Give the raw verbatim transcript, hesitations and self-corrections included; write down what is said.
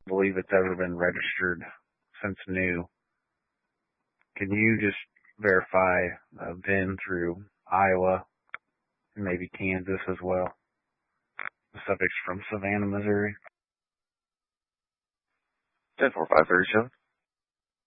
believe it's ever been registered since new. Can you just verify a V I N through Iowa and maybe Kansas as well? The subject's from Savannah, Missouri. ten four five thirty-seven.